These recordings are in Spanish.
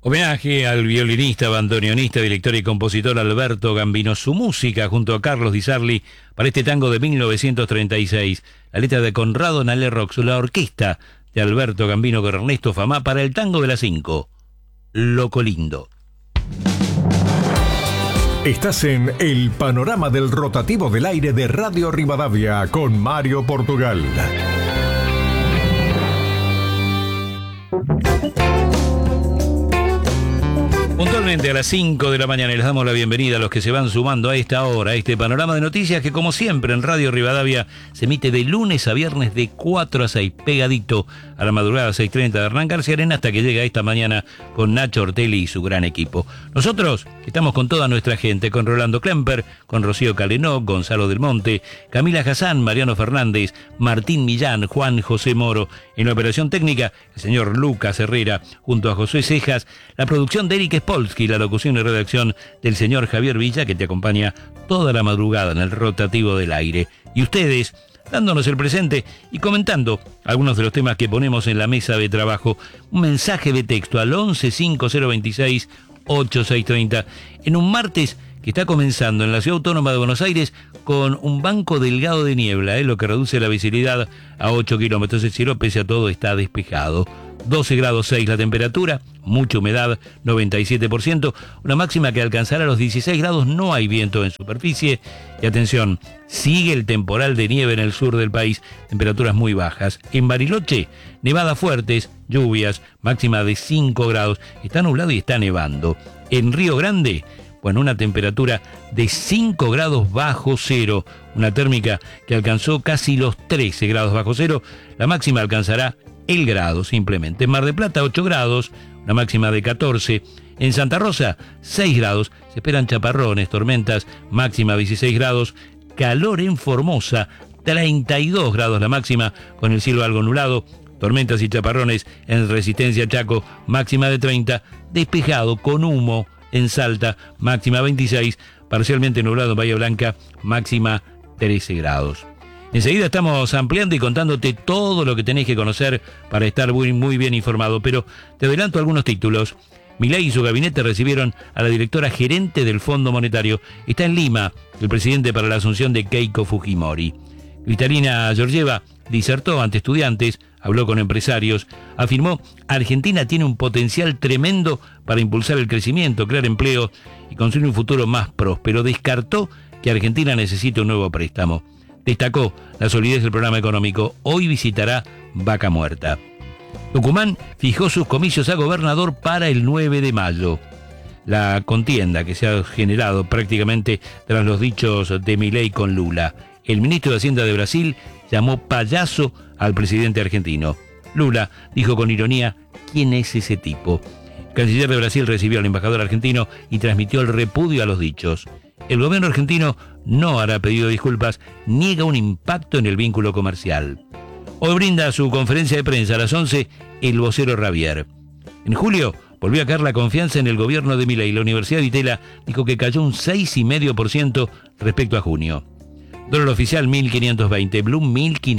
Homenaje al violinista, bandoneonista, director y compositor Alberto Gambino. Su música junto a Carlos Di Sarli para este tango de 1936. La letra de Conrado Nale Rox, la orquesta de Alberto Gambino con Ernesto Famá para el tango de las 5. Loco Lindo. Estás en el panorama del rotativo del aire de Radio Rivadavia con Mario Portugal. Puntualmente a las 5 de la mañana les damos la bienvenida a los que se van sumando a esta hora, a este panorama de noticias que como siempre en Radio Rivadavia se emite de lunes a viernes de 4 a 6, pegadito a la madrugada 6:30 de Hernán García Arena hasta que llega esta mañana con Nacho Ortelli y su gran equipo. Nosotros estamos con toda nuestra gente, con Rolando Klemper, con Rocío Calenó, Gonzalo Del Monte, Camila Hassan, Mariano Fernández, Martín Millán, Juan José Moro. En la operación técnica, el señor Lucas Herrera, junto a José Cejas, la producción de Eric Spolsky, la locución y redacción del señor Javier Villa, que te acompaña toda la madrugada en el rotativo del aire. Y ustedes, dándonos el presente y comentando algunos de los temas que ponemos en la mesa de trabajo. Un mensaje de texto al 1150268630 en un martes que está comenzando en la Ciudad Autónoma de Buenos Aires con un banco delgado de niebla, lo que reduce la visibilidad a 8 kilómetros. El cielo, pese a todo, está despejado. 12 grados 6 la temperatura, mucha humedad, 97%, una máxima que alcanzará los 16 grados, no hay viento en superficie. Y atención, sigue el temporal de nieve en el sur del país, temperaturas muy bajas. En Bariloche, nevadas fuertes, lluvias, máxima de 5 grados, está nublado y está nevando. En Río Grande, bueno, una temperatura de 5 grados bajo cero, una térmica que alcanzó casi los 13 grados bajo cero, la máxima alcanzará el grado simplemente. En Mar del Plata 8 grados, una máxima de 14. En Santa Rosa 6 grados, se esperan chaparrones, tormentas, máxima 16 grados. Calor en Formosa, 32 grados la máxima, con el cielo algo nublado. Tormentas y chaparrones en Resistencia Chaco, máxima de 30. Despejado con humo en Salta, máxima 26. Parcialmente nublado en Bahía Blanca, máxima 13 grados. Enseguida estamos ampliando y contándote todo lo que tenés que conocer para estar muy bien informado, pero te adelanto algunos títulos. Milei y su gabinete recibieron a la directora gerente del Fondo Monetario. Está en Lima el presidente para la asunción de Keiko Fujimori. Cristalina Georgieva disertó ante estudiantes, habló con empresarios, afirmó: Argentina tiene un potencial tremendo para impulsar el crecimiento, crear empleo y construir un futuro más próspero. Descartó que Argentina necesite un nuevo préstamo. Destacó la solidez del programa económico. Hoy visitará Vaca Muerta. Tucumán fijó sus comicios a gobernador para el 9 de mayo. La contienda que se ha generado prácticamente tras los dichos de Milei con Lula. El ministro de Hacienda de Brasil llamó payaso al presidente argentino. Lula dijo con ironía: ¿quién es ese tipo? El canciller de Brasil recibió al embajador argentino y transmitió el repudio a los dichos. El gobierno argentino no hará pedido de disculpas, niega un impacto en el vínculo comercial. Hoy brinda su conferencia de prensa a las 11 el vocero Ravier. En julio volvió a caer la confianza en el gobierno de Milei. La Universidad de Itela dijo que cayó un 6,5% respecto a junio. Dólar oficial 1.520, Bloom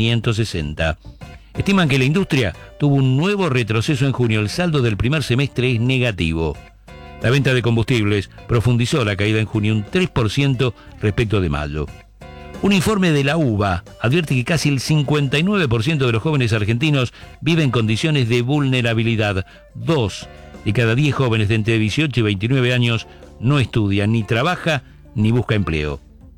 1.560. Estiman que la industria tuvo un nuevo retroceso en junio. El saldo del primer semestre es negativo. La venta de combustibles profundizó la caída en junio, un 3% respecto de mayo. Un informe de la UBA advierte que casi el 59% de los jóvenes argentinos viven en condiciones de vulnerabilidad. 2 de cada 10 jóvenes de entre 18 y 29 años no estudia, ni trabaja, ni busca empleo.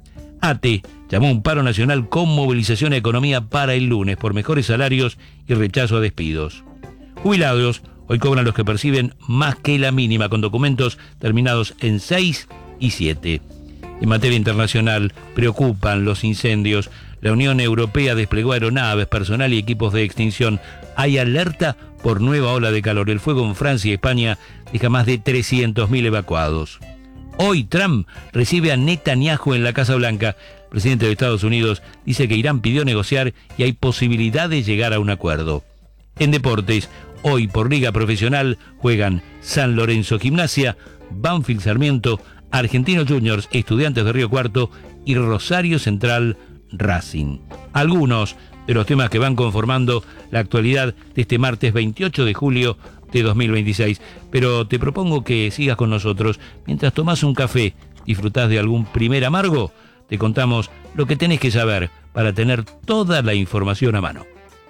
ATE llamó a un paro nacional con movilización a economía para el lunes por mejores salarios y rechazo a despidos. Jubilados hoy cobran los que perciben más que la mínima, con documentos terminados en 6 y 7. En materia internacional, preocupan los incendios. La Unión Europea desplegó aeronaves, personal y equipos de extinción. Hay alerta por nueva ola de calor. El fuego en Francia y España deja más de 300.000 evacuados. Hoy Trump recibe a Netanyahu en la Casa Blanca. El presidente de Estados Unidos dice que Irán pidió negociar y hay posibilidad de llegar a un acuerdo. En deportes, hoy por Liga Profesional juegan San Lorenzo Gimnasia, Banfield Sarmiento, Argentinos Juniors, Estudiantes de Río Cuarto y Rosario Central Racing. Algunos de los temas que van conformando la actualidad de este martes 28 de julio de 2026. Pero te propongo que sigas con nosotros. Mientras tomás un café, disfrutás de algún primer amargo, te contamos lo que tenés que saber para tener toda la información a mano.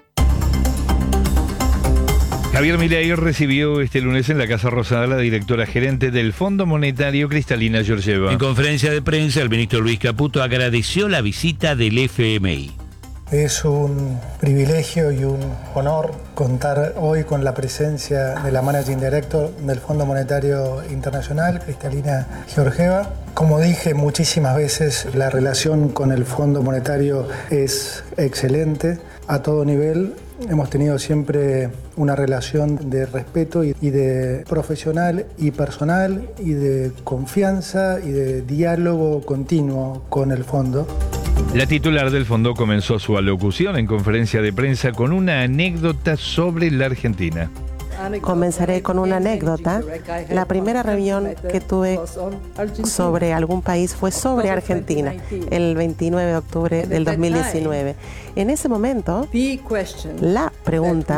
Javier Milei recibió este lunes en la Casa Rosada a la directora gerente del Fondo Monetario, Kristalina Georgieva. En conferencia de prensa, el ministro Luis Caputo agradeció la visita del FMI. Es un privilegio y un honor contar hoy con la presencia de la Managing Director del Fondo Monetario Internacional, Kristalina Georgieva. Como dije muchísimas veces, la relación con el Fondo Monetario es excelente a todo nivel. Hemos tenido siempre una relación de respeto y de profesional y personal y de confianza y de diálogo continuo con el fondo. La titular del fondo comenzó su alocución en conferencia de prensa con una anécdota sobre la Argentina. Comenzaré con una anécdota. La primera reunión que tuve sobre algún país fue sobre Argentina, el 29 de octubre del 2019. En ese momento, la pregunta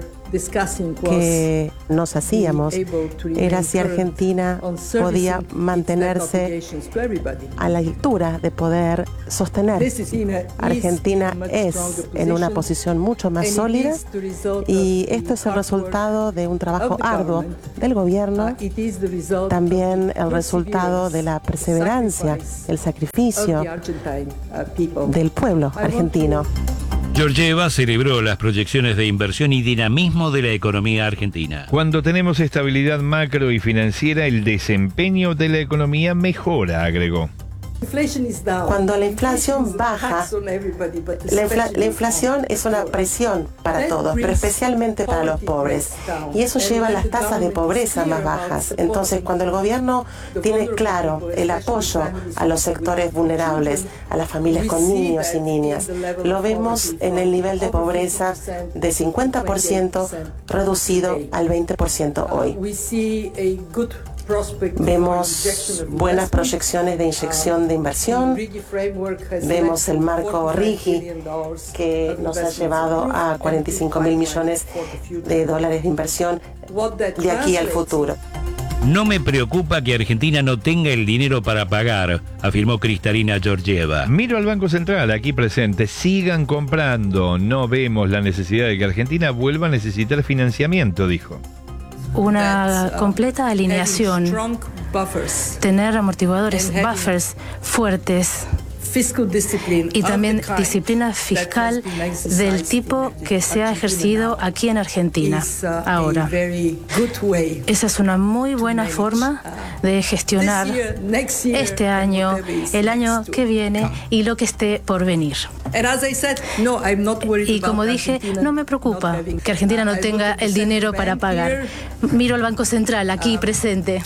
que nos hacíamos era si Argentina podía mantenerse a la altura de poder sostener. Argentina es en una posición mucho más sólida y esto es el resultado de un trabajo arduo del gobierno, también el resultado de la perseverancia, el sacrificio del pueblo argentino. Georgieva celebró las proyecciones de inversión y dinamismo de la economía argentina. Cuando tenemos estabilidad macro y financiera, el desempeño de la economía mejora, agregó. Cuando la inflación baja, la inflación es una presión para todos, pero especialmente para los pobres. Y eso lleva a las tasas de pobreza más bajas. Entonces, cuando el gobierno tiene claro el apoyo a los sectores vulnerables, a las familias con niños y niñas, lo vemos en el nivel de pobreza de 50% reducido al 20% hoy. Vemos buenas proyecciones de inyección de inversión, vemos el marco RIGI que nos ha llevado a 45.000 millones de dólares de inversión de aquí al futuro. No me preocupa que Argentina no tenga el dinero para pagar, afirmó Kristalina Georgieva. Miro al Banco Central aquí presente, sigan comprando, no vemos la necesidad de que Argentina vuelva a necesitar financiamiento, dijo. Una completa alineación, tener amortiguadores, buffers fuertes y también disciplina fiscal del tipo que se ha ejercido aquí en Argentina ahora. Esa es una muy buena forma de gestionar este año, el año que viene y lo que esté por venir. Y como dije, no me preocupa que Argentina no tenga el dinero para pagar. Miro al Banco Central aquí presente.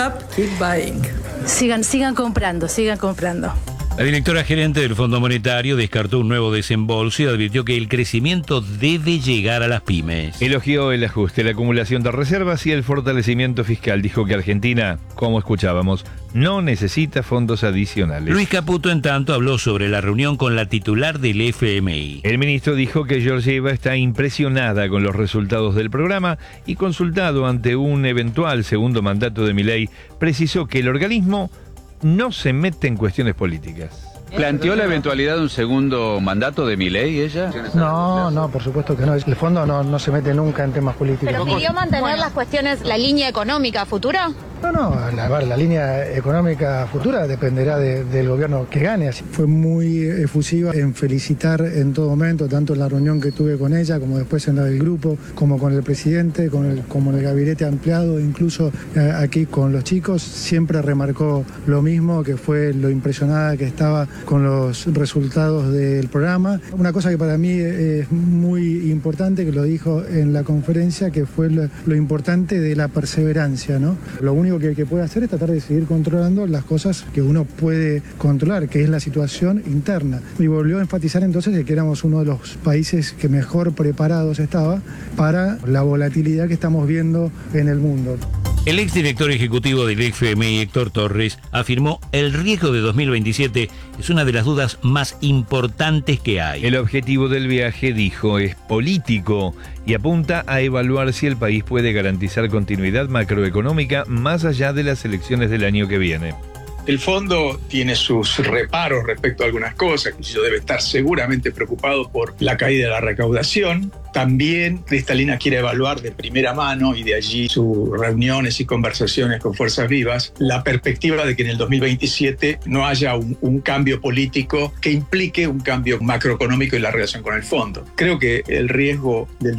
Sigan comprando, sigan comprando. La directora gerente del Fondo Monetario descartó un nuevo desembolso y advirtió que el crecimiento debe llegar a las pymes. Elogió el ajuste, la acumulación de reservas y el fortalecimiento fiscal. Dijo que Argentina, como escuchábamos, no necesita fondos adicionales. Luis Caputo, en tanto, habló sobre la reunión con la titular del FMI. El ministro dijo que Georgieva está impresionada con los resultados del programa y, consultado ante un eventual segundo mandato de Milei, precisó que el organismo no se mete en cuestiones políticas. ¿Planteó la eventualidad de un segundo mandato de Milei ella? No, por supuesto que no. El fondo no se mete nunca en temas políticos. ¿Pero pidió mantener las cuestiones, la línea económica futura? No, la línea económica futura dependerá del gobierno que gane. Así fue muy efusiva en felicitar en todo momento, tanto en la reunión que tuve con ella, como después en la del grupo, como con el presidente, como en el gabinete ampliado, incluso aquí con los chicos. Siempre remarcó lo mismo, que fue lo impresionada que estaba con los resultados del programa. Una cosa que para mí es muy importante, que lo dijo en la conferencia, que fue lo importante de la perseverancia, ¿no? Lo único que puede hacer es tratar de seguir controlando las cosas que uno puede controlar, que es la situación interna. Y volvió a enfatizar entonces de que éramos uno de los países que mejor preparados estaba para la volatilidad que estamos viendo en el mundo. El exdirector ejecutivo del FMI, Héctor Torres, afirmó: el riesgo de 2027 es una de las dudas más importantes que hay. El objetivo del viaje, dijo, es político y apunta a evaluar si el país puede garantizar continuidad macroeconómica más allá de las elecciones del año que viene. El fondo tiene sus reparos respecto a algunas cosas, que debe estar seguramente preocupado por la caída de la recaudación. También Cristalina quiere evaluar de primera mano, y de allí sus reuniones y conversaciones con Fuerzas Vivas, la perspectiva de que en el 2027 no haya un cambio político que implique un cambio macroeconómico y la relación con el fondo. Creo que el riesgo del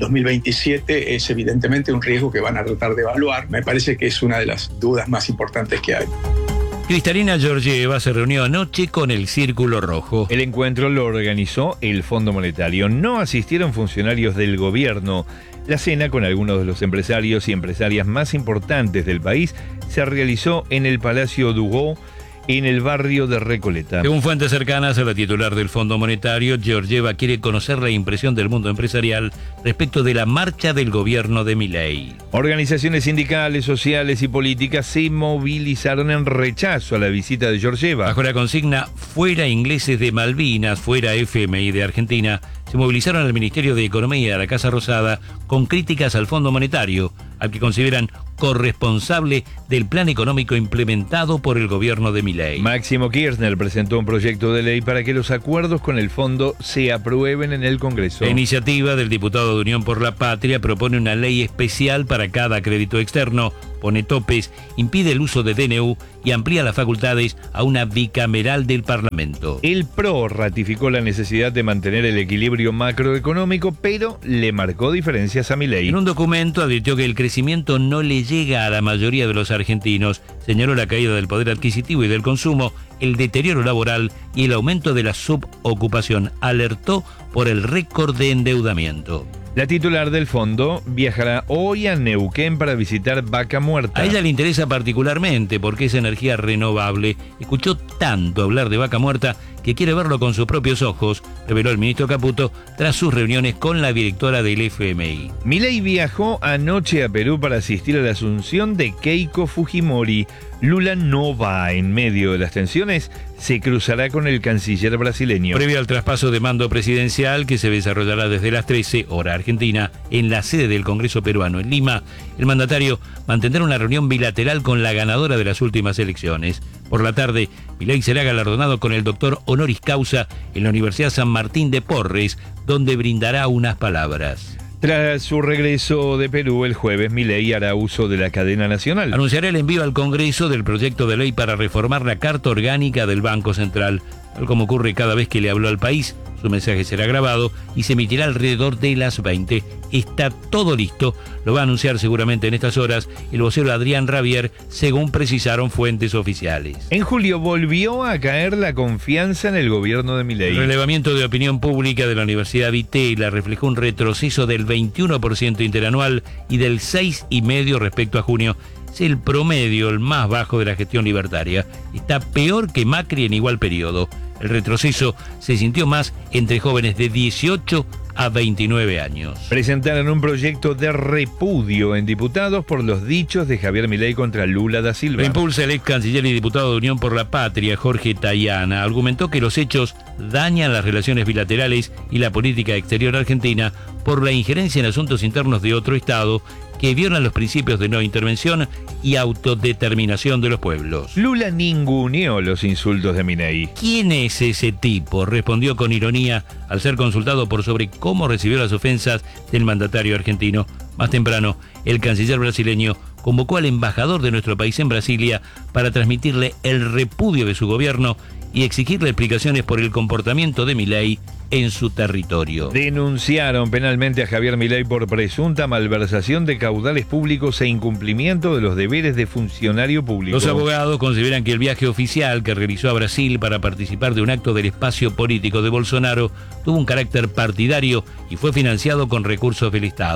2027 es evidentemente un riesgo que van a tratar de evaluar. Me parece que es una de las dudas más importantes que hay. Kristalina Georgieva se reunió anoche con el Círculo Rojo. El encuentro lo organizó el Fondo Monetario. No asistieron funcionarios del gobierno. La cena con algunos de los empresarios y empresarias más importantes del país se realizó en el Palacio Dugó, en el barrio de Recoleta. Según fuentes cercanas a la titular del Fondo Monetario, Georgieva quiere conocer la impresión del mundo empresarial respecto de la marcha del gobierno de Milei. Organizaciones sindicales, sociales y políticas se movilizaron en rechazo a la visita de Georgieva. Bajo la consigna "Fuera ingleses de Malvinas, fuera FMI de Argentina", se movilizaron al Ministerio de Economía y a la Casa Rosada con críticas al Fondo Monetario, al que consideran corresponsable del plan económico implementado por el gobierno de Milei. Máximo Kirchner presentó un proyecto de ley para que los acuerdos con el fondo se aprueben en el Congreso. La iniciativa del diputado de Unión por la Patria propone una ley especial para cada crédito externo, pone topes, impide el uso de DNU y amplía las facultades a una bicameral del Parlamento. El PRO ratificó la necesidad de mantener el equilibrio macroeconómico, pero le marcó diferencias a Milei. En un documento advirtió que el crecimiento no le llega a la mayoría de los argentinos. Señaló la caída del poder adquisitivo y del consumo, el deterioro laboral y el aumento de la subocupación. Alertó por el récord de endeudamiento. La titular del fondo viajará hoy a Neuquén para visitar Vaca Muerta. A ella le interesa particularmente porque es energía renovable. Escuchó tanto hablar de Vaca Muerta que quiere verlo con sus propios ojos, reveló el ministro Caputo tras sus reuniones con la directora del FMI. Milei viajó anoche a Perú para asistir a la asunción de Keiko Fujimori. Lula no va en medio de las tensiones, se cruzará con el canciller brasileño. Previo al traspaso de mando presidencial que se desarrollará desde las 13 hora argentina en la sede del Congreso peruano en Lima, el mandatario mantendrá una reunión bilateral con la ganadora de las últimas elecciones. Por la tarde, Milei será galardonado con el doctor honoris causa en la Universidad San Martín de Porres, donde brindará unas palabras. Tras su regreso de Perú el jueves, Milei hará uso de la cadena nacional. Anunciará el envío al Congreso del proyecto de ley para reformar la Carta Orgánica del Banco Central. Tal como ocurre cada vez que le habló al país, su mensaje será grabado y se emitirá alrededor de las 20. Está todo listo, lo va a anunciar seguramente en estas horas el vocero Adrián Rabier, según precisaron fuentes oficiales. En julio volvió a caer la confianza en el gobierno de Milei. El relevamiento de opinión pública de la Universidad Vitela reflejó un retroceso del 21% interanual y del 6,5% respecto a junio. Es el promedio, el más bajo de la gestión libertaria. Está peor que Macri en igual periodo. El retroceso se sintió más entre jóvenes de 18 a 29 años. Presentaron un proyecto de repudio en diputados por los dichos de Javier Milei contra Lula da Silva. Lo impulsa el ex canciller y diputado de Unión por la Patria, Jorge Tayana. Argumentó que los hechos dañan las relaciones bilaterales y la política exterior argentina por la injerencia en asuntos internos de otro Estado que violan los principios de no intervención y autodeterminación de los pueblos. Lula ninguneó los insultos de Milei. ¿Quién es ese tipo?, respondió con ironía al ser consultado por sobre cómo recibió las ofensas del mandatario argentino. Más temprano, el canciller brasileño convocó al embajador de nuestro país en Brasilia para transmitirle el repudio de su gobierno y exigirle explicaciones por el comportamiento de Milei en su territorio. Denunciaron penalmente a Javier Milei por presunta malversación de caudales públicos e incumplimiento de los deberes de funcionario público. Los abogados consideran que el viaje oficial que realizó a Brasil para participar de un acto del espacio político de Bolsonaro tuvo un carácter partidario y fue financiado con recursos del Estado.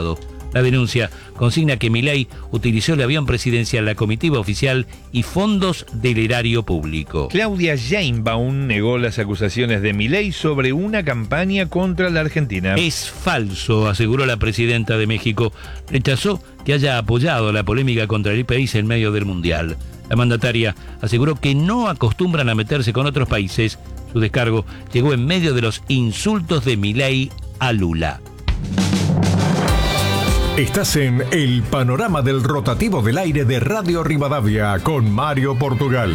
La denuncia consigna que Milei utilizó el avión presidencial, la comitiva oficial y fondos del erario público. Claudia Sheinbaum negó las acusaciones de Milei sobre una campaña contra la Argentina. Es falso, aseguró la presidenta de México. Rechazó que haya apoyado la polémica contra el país en medio del Mundial. La mandataria aseguró que no acostumbran a meterse con otros países. Su descargo llegó en medio de los insultos de Milei a Lula. Estás en el panorama del rotativo del aire de Radio Rivadavia con Mario Portugal.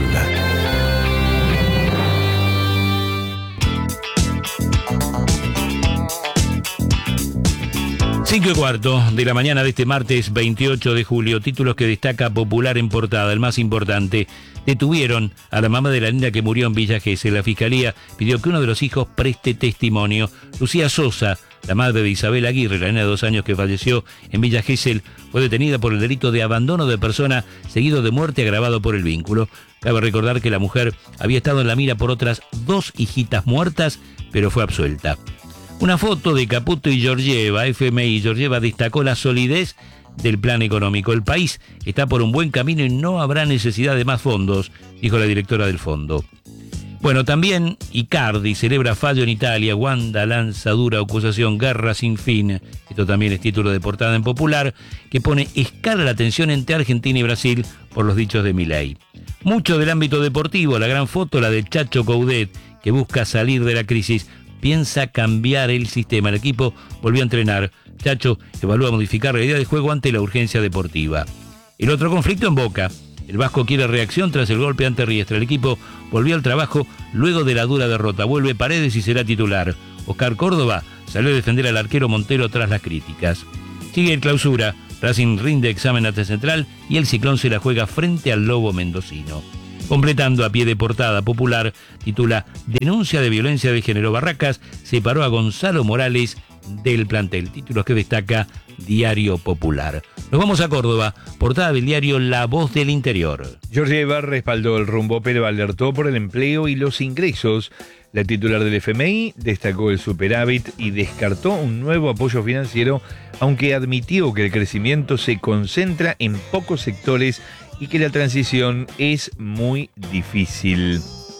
Cinco y cuarto de la mañana de este martes 28 de julio, títulos que destaca Popular en portada, el más importante. Detuvieron a la mamá de la niña que murió en Villa Gesell. La fiscalía pidió que uno de los hijos preste testimonio. Lucía Sosa, la madre de Isabel Aguirre, la nena de 2 años que falleció en Villa Gesell, fue detenida por el delito de abandono de persona seguido de muerte agravado por el vínculo. Cabe recordar que la mujer había estado en la mira por otras 2 hijitas muertas, pero fue absuelta. Una foto de Caputo y Georgieva. FMI Georgieva destacó la solidez del plan económico. El país está por un buen camino y no habrá necesidad de más fondos, dijo la directora del fondo. Bueno, también Icardi celebra fallo en Italia. Wanda lanza dura acusación, guerra sin fin. Esto también es título de portada en Popular, que pone escala la tensión entre Argentina y Brasil por los dichos de Milei. Mucho del ámbito deportivo, la gran foto, la de Chacho Coudet, que busca salir de la crisis. Piensa cambiar el sistema. El equipo volvió a entrenar. Chacho evalúa modificar la idea de juego ante la urgencia deportiva. El otro conflicto en Boca. El Vasco quiere reacción tras el golpe ante Riestra. El equipo volvió al trabajo luego de la dura derrota. Vuelve Paredes y será titular. Oscar Córdoba salió a defender al arquero Montero tras las críticas. Sigue el Clausura. Racing rinde examen ante Central y el Ciclón se la juega frente al Lobo mendocino. Completando a pie de portada, Popular titula Denuncia de violencia de género. Barracas separó a Gonzalo Morales del plantel. Títulos que destaca Diario Popular. Nos vamos a Córdoba. Portada del diario La Voz del Interior. Georgieva respaldó el rumbo, pero alertó por el empleo y los ingresos. La titular del FMI destacó el superávit y descartó un nuevo apoyo financiero, aunque admitió que el crecimiento se concentra en pocos sectores y que la transición es muy difícil.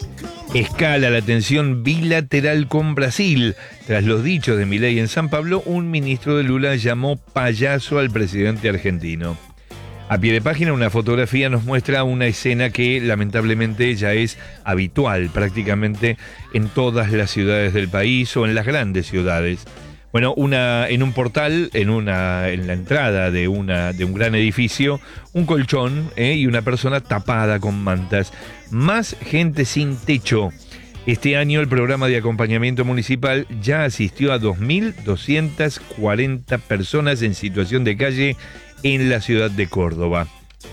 Escala la tensión bilateral con Brasil. Tras los dichos de Milei en San Pablo, un ministro de Lula llamó payaso al presidente argentino. A pie de página, una fotografía nos muestra una escena que lamentablemente ya es habitual prácticamente en todas las ciudades del país o en las grandes ciudades. Bueno, en un portal, en la entrada de un gran edificio, un colchón y una persona tapada con mantas. Más gente sin techo. Este año el programa de acompañamiento municipal ya asistió a 2.240 personas en situación de calle en la ciudad de Córdoba.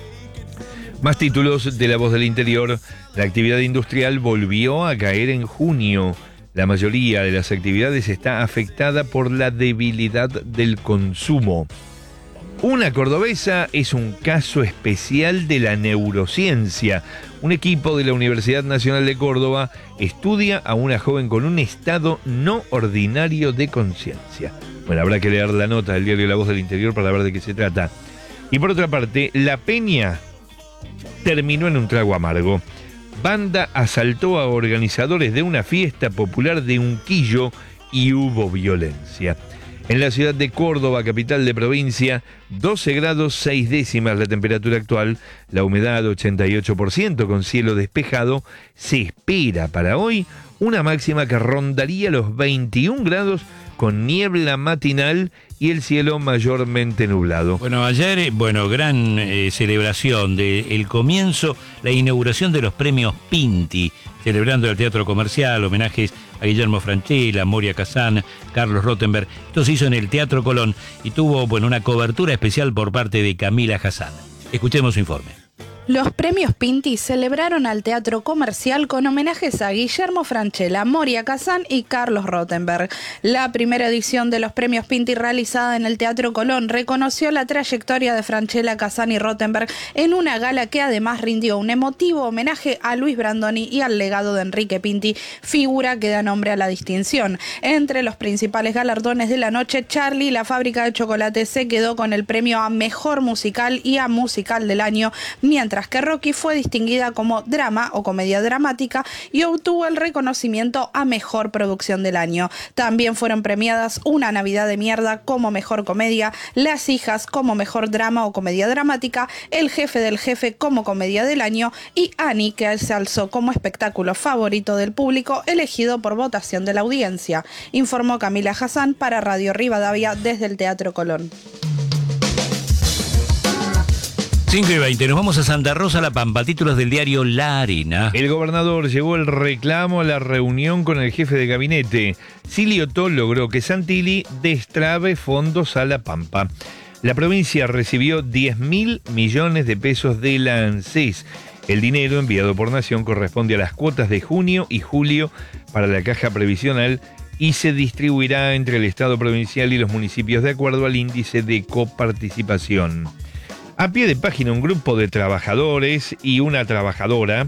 Más títulos de La Voz del Interior. La actividad industrial volvió a caer en junio. La mayoría de las actividades está afectada por la debilidad del consumo. Una cordobesa es un caso especial de la neurociencia. Un equipo de la Universidad Nacional de Córdoba estudia a una joven con un estado no ordinario de conciencia. Bueno, habrá que leer la nota del diario La Voz del Interior para ver de qué se trata. Y por otra parte, La Peña terminó en un trago amargo. Banda asaltó a organizadores de una fiesta popular de Unquillo y hubo violencia. En la ciudad de Córdoba, capital de provincia, 12 grados 6 décimas la temperatura actual, la humedad 88% con cielo despejado. Se espera para hoy una máxima que rondaría los 21 grados con niebla matinal y el cielo mayormente nublado. Bueno, ayer, gran celebración del comienzo, la inauguración de los premios Pinti, celebrando el Teatro Comercial, homenajes a Guillermo Francella, Moria Kazan, Carlos Rottenberg. Esto se hizo en el Teatro Colón y tuvo una cobertura especial por parte de Camila Hassan. Escuchemos su informe. Los premios Pinti celebraron al teatro comercial con homenajes a Guillermo Francella, Moria Kazan y Carlos Rothenberg. La primera edición de los premios Pinti realizada en el Teatro Colón reconoció la trayectoria de Francella, Kazan y Rothenberg en una gala que además rindió un emotivo homenaje a Luis Brandoni y al legado de Enrique Pinti, figura que da nombre a la distinción. Entre los principales galardones de la noche, Charlie, la fábrica de chocolate, se quedó con el premio a Mejor Musical y a Musical del Año, mientras que Rocky fue distinguida como drama o comedia dramática y obtuvo el reconocimiento a Mejor Producción del Año. También fueron premiadas Una Navidad de Mierda como Mejor Comedia, Las Hijas como Mejor Drama o Comedia Dramática, El Jefe del Jefe como Comedia del Año y Annie, que se alzó como espectáculo favorito del público, elegido por votación de la audiencia. Informó Camila Hassan para Radio Rivadavia desde el Teatro Colón. 5:20, nos vamos a Santa Rosa, La Pampa, títulos del diario La Arena. El gobernador llevó el reclamo a la reunión con el jefe de gabinete. Siliotó logró que Santilli destrabe fondos a La Pampa. La provincia recibió 10.000 millones de pesos de la ANSES. El dinero enviado por Nación corresponde a las cuotas de junio y julio para la caja previsional y se distribuirá entre el Estado provincial y los municipios de acuerdo al índice de coparticipación. A pie de página, un grupo de trabajadores y una trabajadora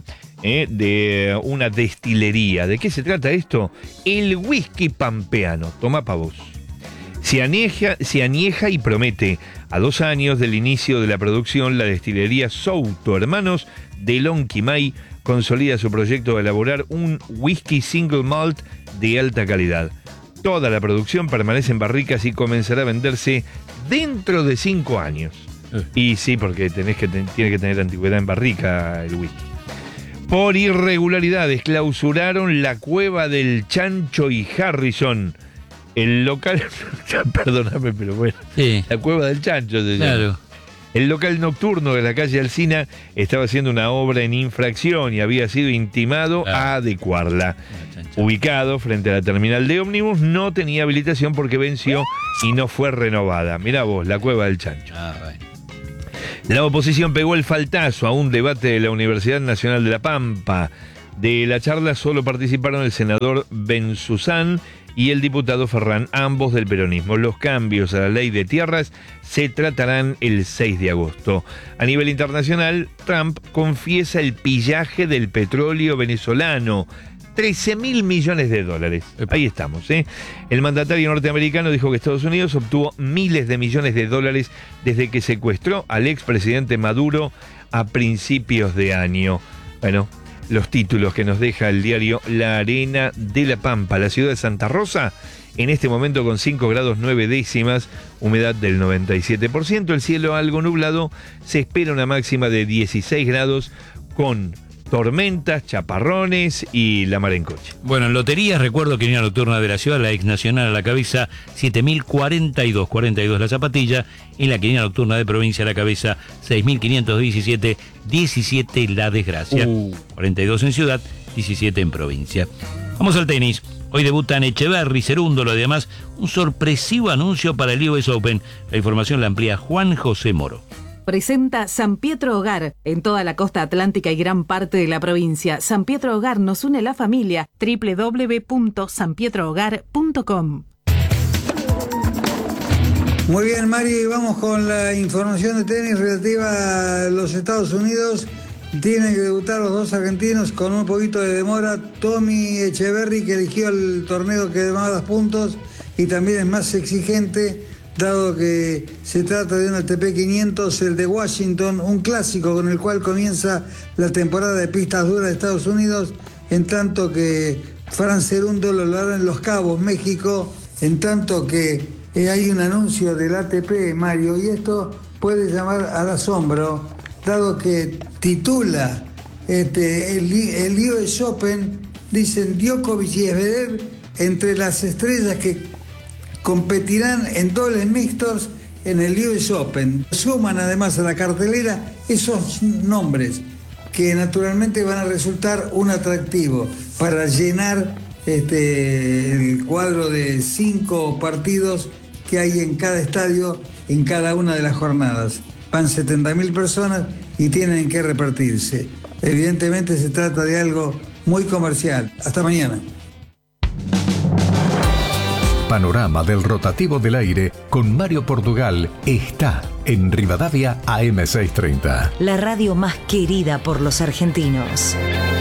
de una destilería. ¿De qué se trata esto? El whisky pampeano. Toma pa' vos. Se añeja y promete. A 2 años del inicio de la producción, la destilería Souto Hermanos de Lonquimay consolida su proyecto de elaborar un whisky single malt de alta calidad. Toda la producción permanece en barricas y comenzará a venderse dentro de 5 años. Y sí, porque tiene que tener antigüedad en barrica el whisky. Por irregularidades clausuraron la cueva del Chancho y Harrison. El local, perdóname, pero bueno, sí. La cueva del Chancho se llama. Claro. El local nocturno de la calle Alsina estaba haciendo una obra en infracción y había sido intimado a adecuarla. Ubicado frente a la terminal de ómnibus, no tenía habilitación porque venció y no fue renovada. Mirá vos, la cueva del Chancho. Bueno. La oposición pegó el faltazo a un debate de la Universidad Nacional de La Pampa. De la charla solo participaron el senador Benzuzán y el diputado Ferrán, ambos del peronismo. Los cambios a la ley de tierras se tratarán el 6 de agosto. A nivel internacional, Trump confiesa el pillaje del petróleo venezolano. 13.000 millones de dólares. Ahí estamos, ¿eh? El mandatario norteamericano dijo que Estados Unidos obtuvo miles de millones de dólares desde que secuestró al expresidente Maduro a principios de año. Bueno, los títulos que nos deja el diario La Arena de La Pampa. La ciudad de Santa Rosa, en este momento con 5 grados 9 décimas, humedad del 97%, el cielo algo nublado, se espera una máxima de 16 grados con tormentas, chaparrones y la mar en coche. Bueno, en loterías, recuerdo que línea nocturna de la ciudad, la ex nacional a la cabeza, 7.042, 42 la zapatilla, en la quiniela nocturna de provincia a la cabeza, 6.517, 17 la desgracia, 42 en ciudad, 17 en provincia. Vamos al tenis. Hoy debutan Echeverry, Cerúndolo, además un sorpresivo anuncio para el US Open. La información la amplía Juan José Moro. Presenta San Pietro Hogar en toda la costa atlántica y gran parte de la provincia. San Pietro Hogar nos une la familia. www.sanpietrohogar.com. Muy bien, Mari, vamos con la información de tenis relativa a los Estados Unidos. Tienen que debutar los 2 argentinos con un poquito de demora. Tommy Echeverry, que eligió el torneo que da más puntos y también es más exigente, dado que se trata de un ATP 500, el de Washington, un clásico con el cual comienza la temporada de pistas duras de Estados Unidos, en tanto que Fran Cerúndolo lo hará en Los Cabos, México, en tanto que hay un anuncio del ATP, Mario, y esto puede llamar al asombro, dado que titula el US Open, dicen Djokovic y Zverev entre las estrellas que competirán en dobles mixtos en el US Open. Suman además a la cartelera esos nombres que naturalmente van a resultar un atractivo para llenar el cuadro de 5 partidos que hay en cada estadio en cada una de las jornadas. van 70.000 personas y tienen que repartirse. Evidentemente se trata de algo muy comercial. Hasta mañana. Panorama del rotativo del aire con Mario Portugal está en Rivadavia AM630. La radio más querida por los argentinos.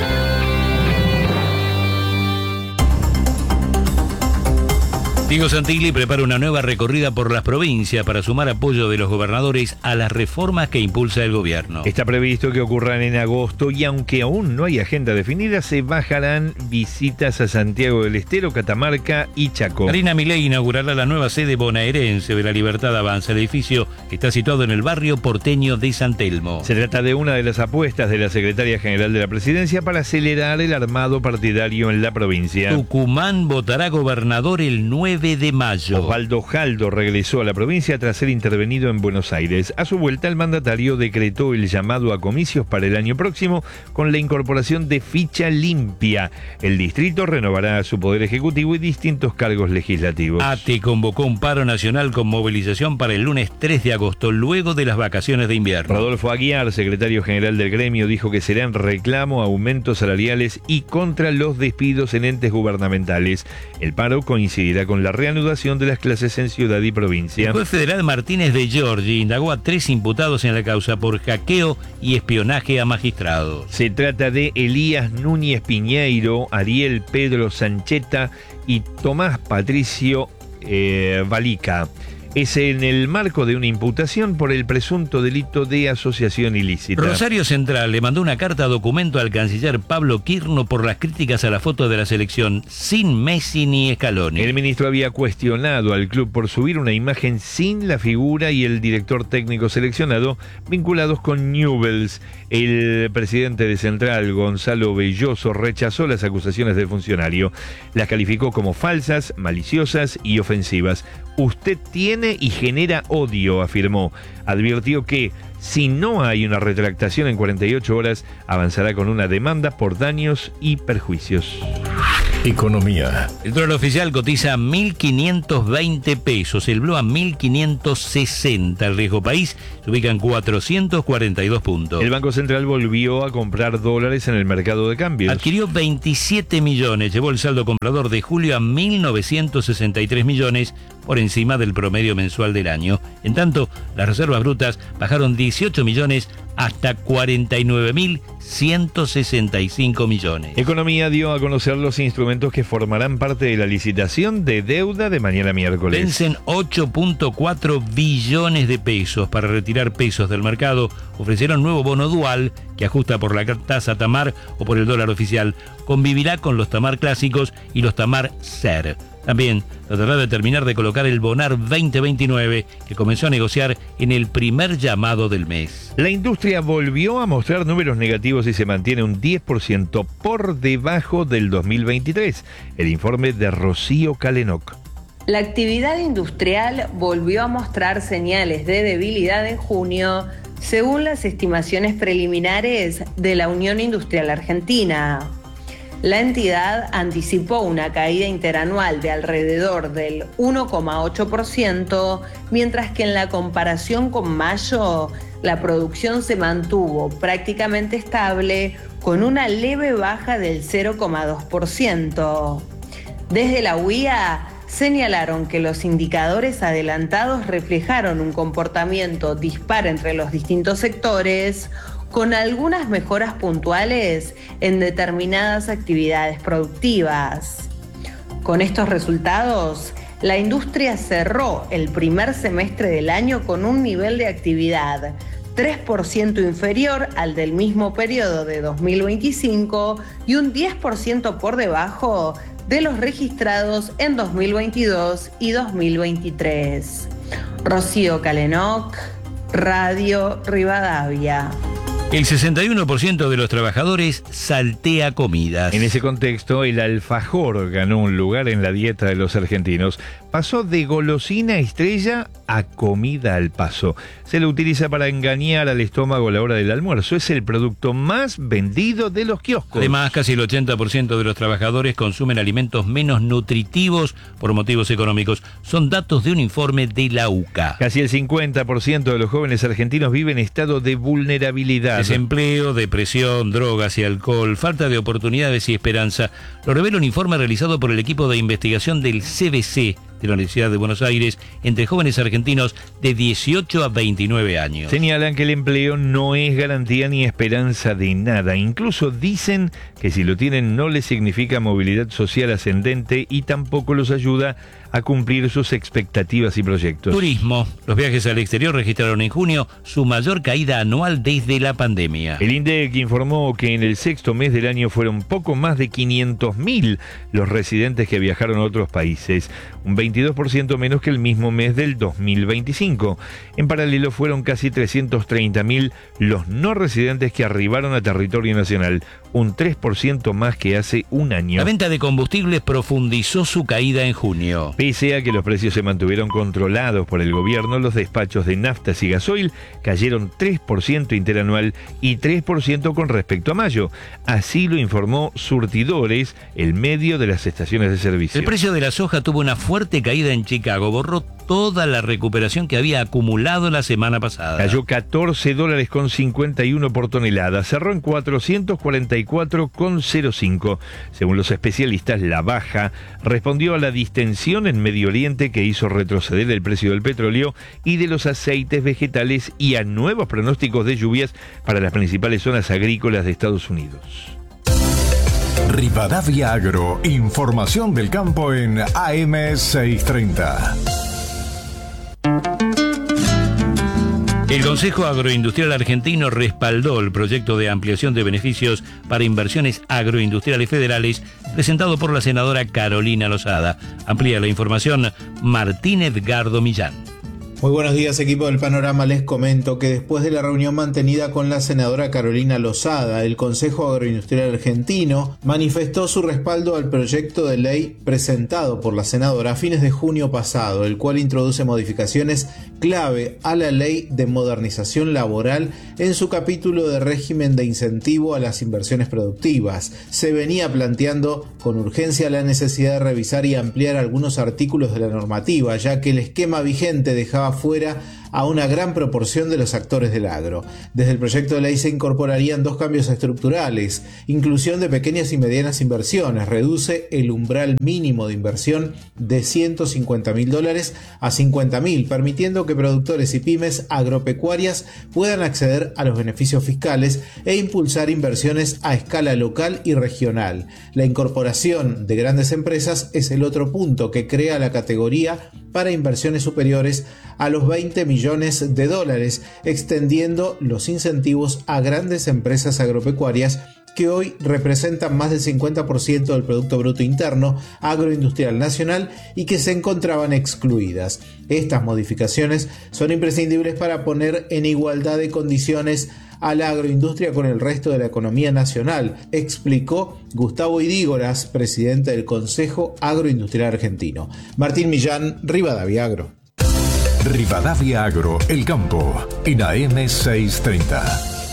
Diego Santilli prepara una nueva recorrida por las provincias para sumar apoyo de los gobernadores a las reformas que impulsa el gobierno. Está previsto que ocurran en agosto y aunque aún no hay agenda definida, se bajarán visitas a Santiago del Estero, Catamarca y Chaco. Karina Milei inaugurará la nueva sede bonaerense de la Libertad Avanza. El edificio está situado en el barrio porteño de San Telmo. Se trata de una de las apuestas de la secretaria general de la Presidencia para acelerar el armado partidario en la provincia. Tucumán votará gobernador el 9 de mayo. Osvaldo Jaldo regresó a la provincia tras ser intervenido en Buenos Aires. A su vuelta, el mandatario decretó el llamado a comicios para el año próximo con la incorporación de ficha limpia. El distrito renovará su poder ejecutivo y distintos cargos legislativos. ATE convocó un paro nacional con movilización para el lunes 3 de agosto, luego de las vacaciones de invierno. Rodolfo Aguiar, secretario general del gremio, dijo que será en reclamo a aumentos salariales y contra los despidos en entes gubernamentales. El paro coincidirá con la reanudación de las clases en ciudad y provincia. El juez federal Martínez de Giorgi indagó a 3 imputados en la causa por hackeo y espionaje a magistrados. Se trata de Elías Núñez Piñeiro, Ariel Pedro Sancheta y Tomás Patricio Valica. Es en el marco de una imputación por el presunto delito de asociación ilícita. Rosario Central le mandó una carta documento al canciller Pablo Quirno por las críticas a la foto de la selección sin Messi ni Scaloni. El ministro había cuestionado al club por subir una imagen sin la figura y el director técnico seleccionado vinculados con Newell's. El presidente de Central, Gonzalo Belloso, rechazó las acusaciones del funcionario. Las calificó como falsas, maliciosas y ofensivas. Usted tiene y genera odio, afirmó. Advirtió que si no hay una retractación en 48 horas, avanzará con una demanda por daños y perjuicios. Economía. El dólar oficial cotiza 1.520 pesos, el blue a 1.560. El riesgo país se ubica en 442 puntos. El Banco Central volvió a comprar dólares en el mercado de cambios. Adquirió 27 millones, llevó el saldo comprador de julio a 1.963 millones, por encima del promedio mensual del año. En tanto, las reservas brutas bajaron 18 millones hasta 49.165 millones. Economía dio a conocer los instrumentos que formarán parte de la licitación de deuda de mañana miércoles. Vencen 8.4 billones de pesos. Para retirar pesos del mercado, ofrecieron nuevo bono dual que ajusta por la tasa Tamar o por el dólar oficial. Convivirá con los Tamar clásicos y los Tamar SER. También tratará de terminar de colocar el Bonar 2029, que comenzó a negociar en el primer llamado del mes. La industria volvió a mostrar números negativos y se mantiene un 10% por debajo del 2023. El informe de Rocío Calenoc. La actividad industrial volvió a mostrar señales de debilidad en junio, según las estimaciones preliminares de la Unión Industrial Argentina. La entidad anticipó una caída interanual de alrededor del 1,8%, mientras que en la comparación con mayo, la producción se mantuvo prácticamente estable, con una leve baja del 0,2%. Desde la UIA señalaron que los indicadores adelantados reflejaron un comportamiento dispar entre los distintos sectores, con algunas mejoras puntuales en determinadas actividades productivas. Con estos resultados, la industria cerró el primer semestre del año con un nivel de actividad 3% inferior al del mismo periodo de 2025 y un 10% por debajo de los registrados en 2022 y 2023. Rocío Calenoc, Radio Rivadavia. El 61% de los trabajadores saltea comidas. En ese contexto, el alfajor ganó un lugar en la dieta de los argentinos. Pasó de golosina estrella a comida al paso. Se lo utiliza para engañar al estómago a la hora del almuerzo. Es el producto más vendido de los kioscos. Además, casi el 80% de los trabajadores consumen alimentos menos nutritivos por motivos económicos. Son datos de un informe de la UCA. Casi el 50% de los jóvenes argentinos viven en estado de vulnerabilidad. Desempleo, depresión, drogas y alcohol, falta de oportunidades y esperanza. Lo revela un informe realizado por el equipo de investigación del CBC de la Universidad de Buenos Aires entre jóvenes argentinos de 18 a 29 años. Señalan que el empleo no es garantía ni esperanza de nada. Incluso dicen que si lo tienen no les significa movilidad social ascendente y tampoco los ayuda a cumplir sus expectativas y proyectos. Turismo. Los viajes al exterior registraron en junio su mayor caída anual desde la pandemia. El INDEC informó que en el sexto mes del año fueron poco más de 500.000 los residentes que viajaron a otros países, un 22% menos que el mismo mes del 2025. En paralelo fueron casi 330.000 los no residentes que arribaron a territorio nacional, un 3% más que hace un año. La venta de combustibles profundizó su caída en junio. Pese a que los precios se mantuvieron controlados por el gobierno, los despachos de naftas y gasoil cayeron 3% interanual y 3% con respecto a mayo. Así lo informó Surtidores, el medio de las estaciones de servicio. El precio de la soja tuvo una fuerte caída en Chicago, borró toda la recuperación que había acumulado la semana pasada. Cayó $14.51 por tonelada, cerró en 444,05. Según los especialistas, la baja respondió a la distensión en Medio Oriente que hizo retroceder el precio del petróleo y de los aceites vegetales y a nuevos pronósticos de lluvias para las principales zonas agrícolas de Estados Unidos. Rivadavia Agro, información del campo en AM630. El Consejo Agroindustrial Argentino respaldó el proyecto de ampliación de beneficios para inversiones agroindustriales federales presentado por la senadora Carolina Lozada. Amplía la información Martín Edgardo Millán. Muy buenos días, equipo del Panorama. Les comento que después de la reunión mantenida con la senadora Carolina Lozada, el Consejo Agroindustrial Argentino manifestó su respaldo al proyecto de ley presentado por la senadora a fines de junio pasado, el cual introduce modificaciones clave a la Ley de Modernización Laboral en su capítulo de régimen de incentivo a las inversiones productivas. Se venía planteando con urgencia la necesidad de revisar y ampliar algunos artículos de la normativa, ya que el esquema vigente dejaba fuera a una gran proporción de los actores del agro. Desde el proyecto de ley se incorporarían dos cambios estructurales: inclusión de pequeñas y medianas inversiones, reduce el umbral mínimo de inversión de $150.000 a $50.000, permitiendo que productores y pymes agropecuarias puedan acceder a los beneficios fiscales e impulsar inversiones a escala local y regional. La incorporación de grandes empresas es el otro punto que crea la categoría para inversiones superiores a los $20 millones, extendiendo los incentivos a grandes empresas agropecuarias que hoy representan más del 50% del Producto Bruto Interno agroindustrial nacional y que se encontraban excluidas. Estas modificaciones son imprescindibles para poner en igualdad de condiciones a la agroindustria con el resto de la economía nacional, explicó Gustavo Idígoras, presidente del Consejo Agroindustrial Argentino. Martín Millán, Rivadavia Agro. Rivadavia Agro, el campo, en AM630.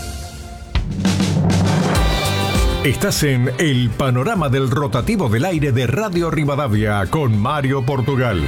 Estás en el panorama del rotativo del aire de Radio Rivadavia con Mario Portugal.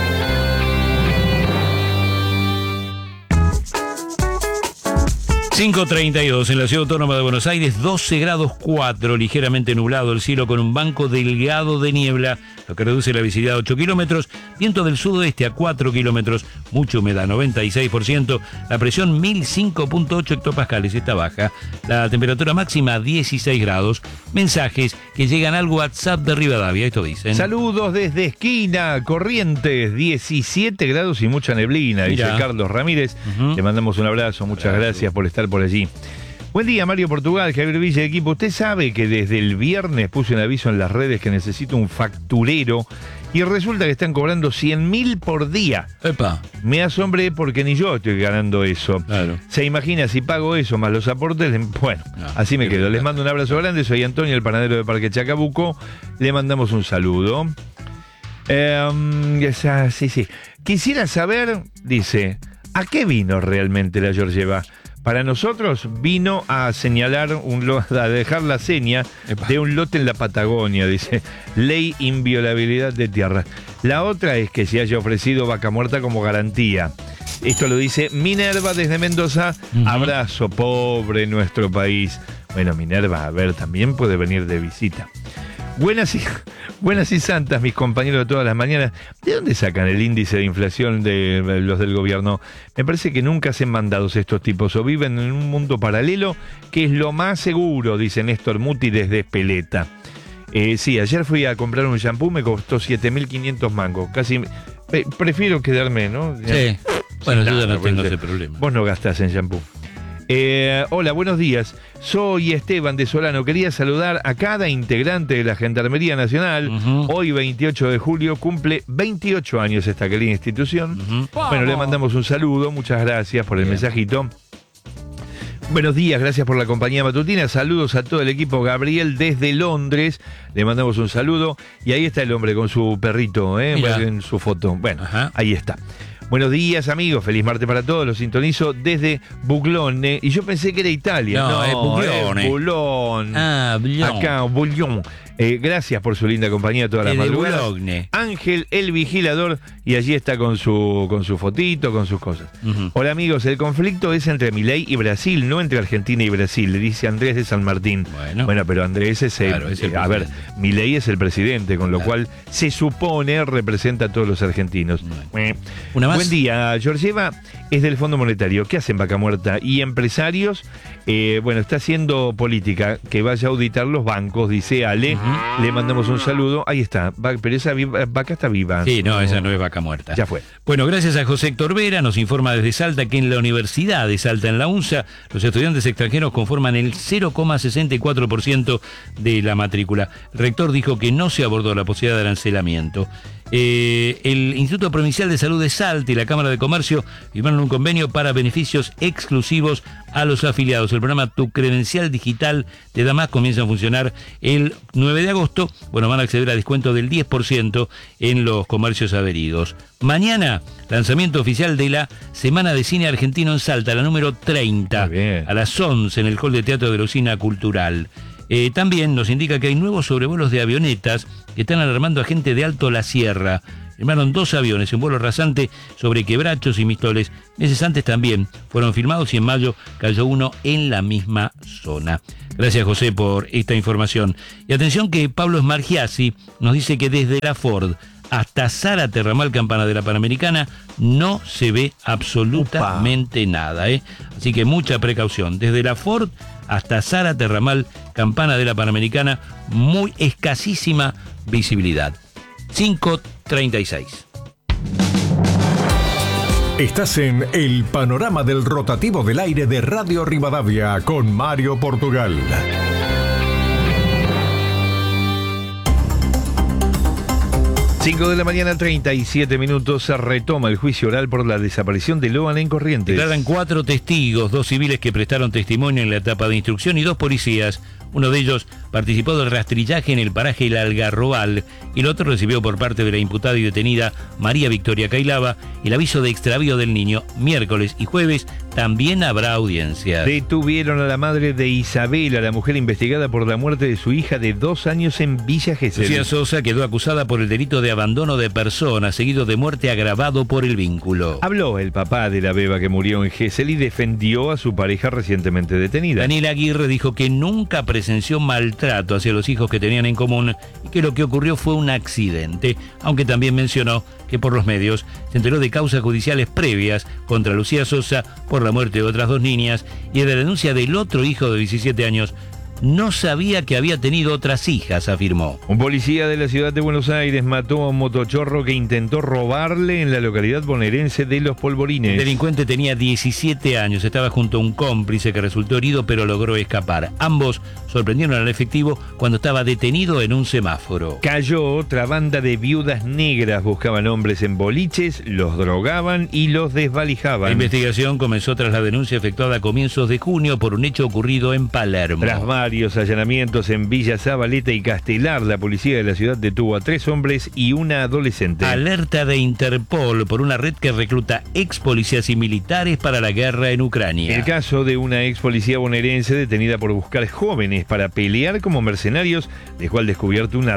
(5:32) en la Ciudad Autónoma de Buenos Aires, 12 grados 4, ligeramente nublado el cielo con un banco delgado de niebla, lo que reduce la visibilidad a 8 kilómetros, viento del sudoeste a 4 kilómetros, mucha humedad, 96%, la presión 1005.8 hectopascales, está baja, la temperatura máxima 16 grados, mensajes que llegan al WhatsApp de Rivadavia, esto dicen. Saludos desde Esquina, Corrientes, 17 grados y mucha neblina, dice Carlos Ramírez. Le mandamos un abrazo, muchas gracias por estar por allí. Buen día, Mario Portugal, Javier Villa, equipo. Usted sabe que desde el viernes puse un aviso en las redes que necesito un facturero Y resulta que están cobrando 100.000 por día. Epa. Me asombré porque ni yo estoy ganando eso. Claro. Se imagina si pago eso más los aportes. Bueno, así me quedo. Les mando un abrazo grande. Soy Antonio, el panadero de Parque Chacabuco. Le mandamos un saludo. Sí. Quisiera saber, dice, ¿a qué vino realmente la Georgieva? Para nosotros vino a señalar a dejar la seña de un lote en la Patagonia, dice, ley inviolabilidad de tierra. La otra es que se haya ofrecido vaca muerta como garantía. Esto lo dice Minerva desde Mendoza. Abrazo, pobre nuestro país. Bueno, Minerva, a ver, también puede venir de visita. Buenas y santas, mis compañeros de todas las mañanas. ¿De dónde sacan el índice de inflación de los del gobierno? Me parece que nunca hacen mandados estos tipos o viven en un mundo paralelo, que es lo más seguro, dice Néstor Muti desde Espeleta. Sí, ayer fui a comprar un shampoo, me costó 7.500 mangos. Casi prefiero quedarme, ¿no? Sí. Bueno, yo ya no tengo ese problema. Vos no gastás en shampoo. Hola, buenos días. Soy Esteban de Solano. Quería saludar a cada integrante de la Gendarmería Nacional. Hoy, 28 de julio, cumple 28 años esta querida institución. Bueno, le mandamos un saludo. Muchas gracias por el mensajito. Buenos días, gracias por la compañía matutina. Saludos a todo el equipo. Gabriel desde Londres. Le mandamos un saludo. Y ahí está el hombre con su perrito, en su foto. Bueno, ahí está. Buenos días, amigos. Feliz martes para todos. Los sintonizo desde Buglone. Y yo pensé que era Italia. No, es Buglione. Boulogne. Boulogne. Acá, Boulogne. Gracias por su linda compañía todas las madrugadas. Boulogne. Ángel, el vigilador. Y allí está con su fotito, con sus cosas. Hola, amigos. El conflicto es entre Milei y Brasil, no entre Argentina y Brasil. Le dice Andrés de San Martín. Bueno, pero Andrés es a ver, Milei es el presidente, con lo cual se supone representa a todos los argentinos. Una más. Buen día, Georgieva es del Fondo Monetario. ¿Qué hacen Vaca Muerta? Y empresarios, está haciendo política, que vaya a auditar los bancos, dice Ale. Le mandamos un saludo. Ahí está, pero esa vaca está viva. Sí, no, esa no es vaca muerta. Ya fue. Bueno, gracias a José Héctor Vera, nos informa desde Salta que en la Universidad de Salta, en la UNSA, los estudiantes extranjeros conforman el 0,64% de la matrícula. El rector dijo que no se abordó la posibilidad de arancelamiento. El Instituto Provincial de Salud de Salta y la Cámara de Comercio firmaron un convenio para beneficios exclusivos a los afiliados. El programa Tu Credencial Digital te da más comienza a funcionar el 9 de agosto. Bueno, van a acceder a descuento del 10% en los comercios adheridos. Mañana, lanzamiento oficial de la Semana de Cine Argentino en Salta, la número 30, a las 11 en el Hall de Teatro de la Usina Cultural. También nos indica que hay nuevos sobrevuelos de avionetas que están alarmando a gente de Alto la Sierra. Filmaron 2 aviones en vuelo rasante sobre Quebrachos y Mistoles. Meses antes también fueron filmados y en mayo cayó uno en la misma zona. Gracias, José, por esta información. Y atención que Pablo Smargiassi nos dice que desde la Ford hasta Zárate Ramal Campana de la Panamericana no se ve absolutamente nada. Así que mucha precaución. Desde la Ford hasta Zárate Ramal Campana de la Panamericana, muy escasísima visibilidad. 5:36. Estás en el panorama del rotativo del aire de Radio Rivadavia con Mario Portugal. 5 de la mañana, 37 minutos, se retoma el juicio oral por la desaparición de Loan en Corrientes. Declaran 4 testigos, 2 civiles que prestaron testimonio en la etapa de instrucción y 2 policías. Uno de ellos participó del rastrillaje en el paraje El Algarrobal y el otro recibió por parte de la imputada y detenida María Victoria Cailaba el aviso de extravío del niño. Miércoles y jueves también habrá audiencias. Detuvieron a la madre de Isabela, la mujer investigada por la muerte de su hija de 2 años en Villa Gesell. Lucía Sosa quedó acusada por el delito de abandono de persona, seguido de muerte agravado por el vínculo. Habló el papá de la beba que murió en Gesell y defendió a su pareja recientemente detenida. Daniela Aguirre dijo que nunca presenció maltrato hacia los hijos que tenían en común y que lo que ocurrió fue un accidente, aunque también mencionó que por los medios se enteró de causas judiciales previas contra Lucía Sosa por la muerte de otras 2 niñas y de la denuncia del otro hijo de 17 años no sabía que había tenido otras hijas, afirmó. Un policía de la ciudad de Buenos Aires mató a un motochorro que intentó robarle en la localidad bonaerense de Los Polvorines. El delincuente tenía 17 años, estaba junto a un cómplice que resultó herido pero logró escapar. Ambos sorprendieron al efectivo cuando estaba detenido en un semáforo. Cayó otra banda de viudas negras, buscaban hombres en boliches, los drogaban y los desvalijaban. La investigación comenzó tras la denuncia efectuada a comienzos de junio por un hecho ocurrido en Palermo. Tras varios allanamientos en Villa Zabaleta y Castelar, la policía de la ciudad detuvo a 3 hombres y una adolescente. Alerta de Interpol por una red que recluta ex policías y militares para la guerra en Ucrania. El caso de una ex policía bonaerense detenida por buscar jóvenes para pelear como mercenarios dejó al descubierto una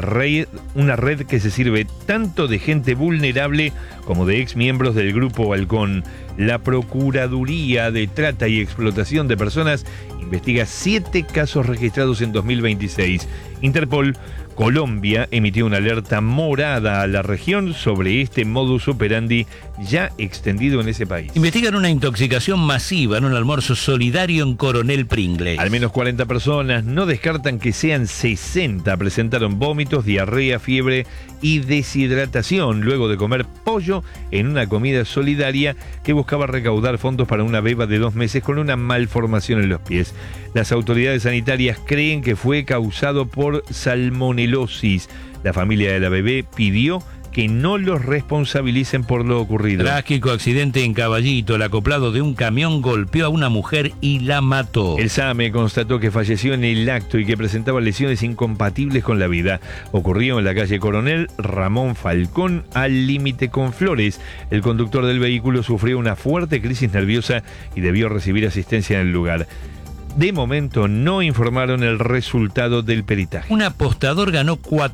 red que se sirve tanto de gente vulnerable como de ex miembros del Grupo Halcón. La Procuraduría de Trata y Explotación de Personas investiga 7 casos registrados en 2026. Interpol Colombia emitió una alerta morada a la región sobre este modus operandi ya extendido en ese país. Investigan una intoxicación masiva en un almuerzo solidario en Coronel Pringles. Al menos 40 personas, no descartan que sean 60, presentaron vómitos, diarrea, fiebre y deshidratación luego de comer pollo en una comida solidaria que buscaba recaudar fondos para una beba de 2 meses con una malformación en los pies. Las autoridades sanitarias creen que fue causado por salmonelosis. La familia de la bebé pidió que no los responsabilicen por lo ocurrido. Trágico accidente en Caballito. El acoplado de un camión golpeó a una mujer y la mató. El SAME constató que falleció en el acto y que presentaba lesiones incompatibles con la vida. Ocurrió en la calle Coronel Ramón Falcón, al límite con Flores. El conductor del vehículo sufrió una fuerte crisis nerviosa y debió recibir asistencia en el lugar. De momento no informaron el resultado del peritaje. Un apostador ganó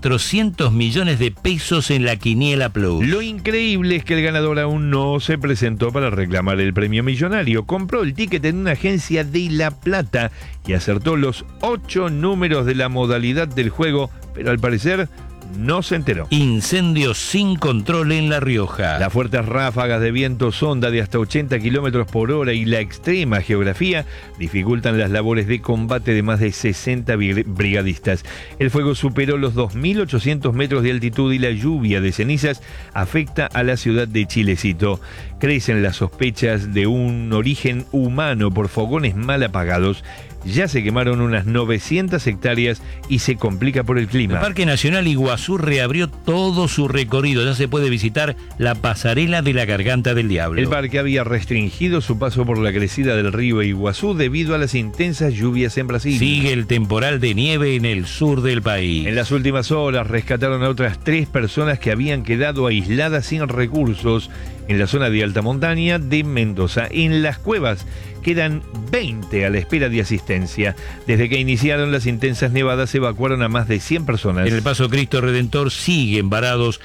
400 millones de pesos en la Quiniela Plus. Lo increíble es que el ganador aún no se presentó para reclamar el premio millonario. Compró el ticket en una agencia de La Plata y acertó los 8 números de la modalidad del juego, pero al parecer no se enteró. Incendio sin control en La Rioja. Las fuertes ráfagas de viento sonda de hasta 80 kilómetros por hora y la extrema geografía dificultan las labores de combate de más de 60 brigadistas. El fuego superó los 2.800 metros de altitud y la lluvia de cenizas afecta a la ciudad de Chilecito. Crecen las sospechas de un origen humano por fogones mal apagados. Ya se quemaron unas 900 hectáreas y se complica por el clima. El Parque Nacional Iguazú reabrió todo su recorrido. Ya se puede visitar la pasarela de la Garganta del Diablo. El parque había restringido su paso por la crecida del río Iguazú debido a las intensas lluvias en Brasil. Sigue el temporal de nieve en el sur del país. En las últimas horas rescataron a otras 3 personas que habían quedado aisladas sin recursos en la zona de alta montaña de Mendoza. En las cuevas quedan 20 a la espera de asistencia. Desde que iniciaron las intensas nevadas, evacuaron a más de 100 personas. En el Paso Cristo Redentor siguen varados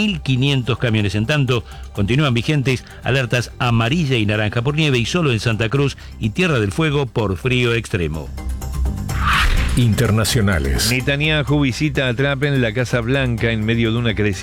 1.500 camiones. En tanto, continúan vigentes alertas amarilla y naranja por nieve y solo en Santa Cruz y Tierra del Fuego por frío extremo. Internacionales. Netanyahu visita a Trump en la Casa Blanca en medio de una crecida